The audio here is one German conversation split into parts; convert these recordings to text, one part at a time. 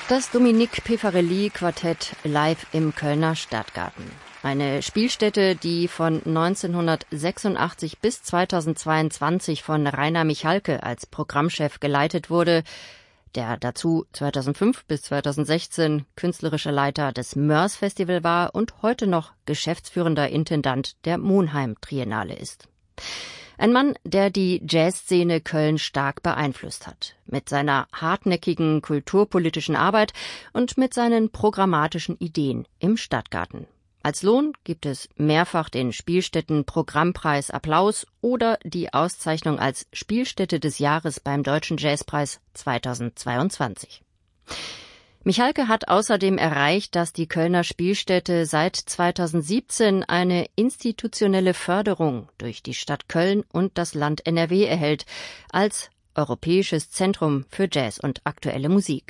Das Dominique Pifarelli-Quartett live im Kölner Stadtgarten. Eine Spielstätte, die von 1986 bis 2022 von Rainer Michalke als Programmchef geleitet wurde, der dazu 2005 bis 2016 künstlerischer Leiter des Mörs Festival war und heute noch geschäftsführender Intendant der Monheim Triennale ist. Ein Mann, der die Jazzszene Köln stark beeinflusst hat. Mit seiner hartnäckigen kulturpolitischen Arbeit und mit seinen programmatischen Ideen im Stadtgarten. Als Lohn gibt es mehrfach den Spielstätten-Programmpreis Applaus oder die Auszeichnung als Spielstätte des Jahres beim Deutschen Jazzpreis 2022. Michalke hat außerdem erreicht, dass die Kölner Spielstätte seit 2017 eine institutionelle Förderung durch die Stadt Köln und das Land NRW erhält, als Europäisches Zentrum für Jazz und aktuelle Musik.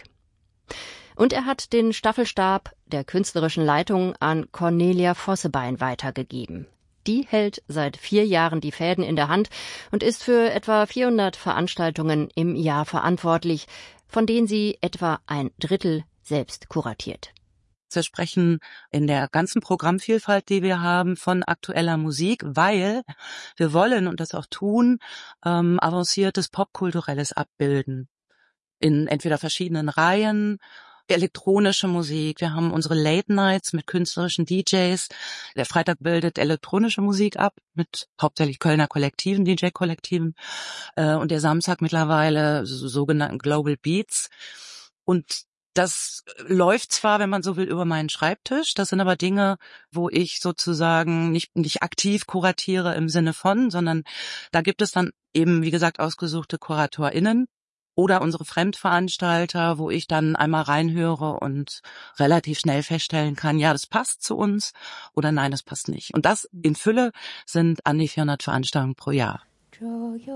Und er hat den Staffelstab der künstlerischen Leitung an Cornelia Vossebein weitergegeben. Die hält seit 4 Jahren die Fäden in der Hand und ist für etwa 400 Veranstaltungen im Jahr verantwortlich, von denen sie etwa ein Drittel selbst kuratiert. Wir sprechen in der ganzen Programmvielfalt, die wir haben, von aktueller Musik, weil wir wollen, und das auch tun, avanciertes Popkulturelles abbilden. In entweder verschiedenen Reihen, elektronische Musik. Wir haben unsere Late Nights mit künstlerischen DJs. Der Freitag bildet elektronische Musik ab mit hauptsächlich Kölner Kollektiven, DJ-Kollektiven. Und der Samstag mittlerweile sogenannten Global Beats. Und das läuft zwar, wenn man so will, über meinen Schreibtisch. Das sind aber Dinge, wo ich sozusagen nicht aktiv kuratiere im Sinne von, sondern da gibt es dann eben, wie gesagt, ausgesuchte KuratorInnen. Oder unsere Fremdveranstalter, wo ich dann einmal reinhöre und relativ schnell feststellen kann, ja, das passt zu uns oder nein, das passt nicht. Und das in Fülle sind an die 400 Veranstaltungen pro Jahr.